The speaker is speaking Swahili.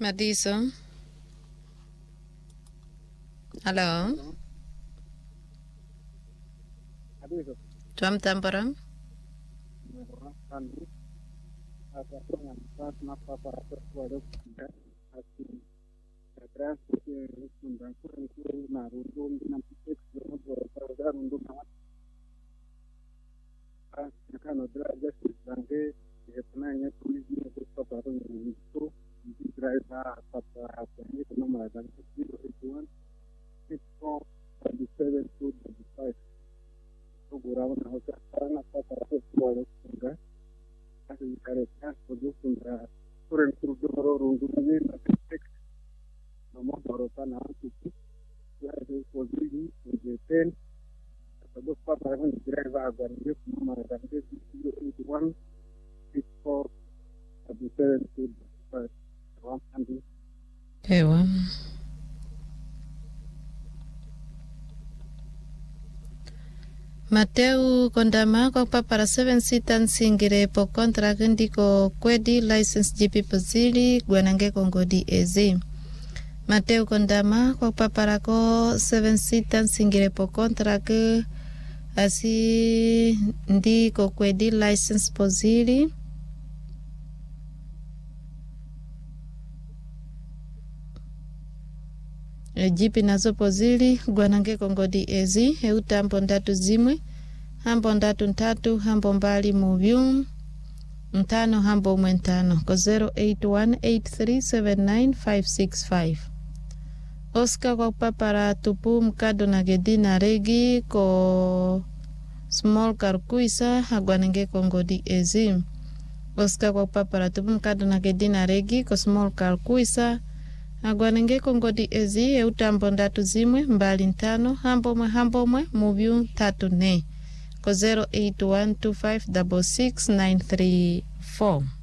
Madiso. Hello. Madiso. Tuam Tamparam. Ewa. Mateu Kondama kwa para 7 sita nsingire po kontra ndiko kwedi license GP Pozili gwanange Kongo DAZ. Mateu Kondama kwa para ko 7 sita nsingire po kontra asi ndiko kwedi license Pozili GP nazo Pozili gwanange Kongo DAZ eutambo ndatu zimwe hambo ndatu ntatu hambo mbali muvyu ntano hambo mwentano ko 0818379565 Oscar kwa papara tupu mkado na gedina regi ko small karkuisa hagwanenge Kongo DAZ. Oscar kwa papara tupu mkado na gedina regi ko small karkuisa agwanenge Kongo DAZ eutambo ndatu zimwe mbali ntano hambo mwe muvyu tatu ne ko 0812566934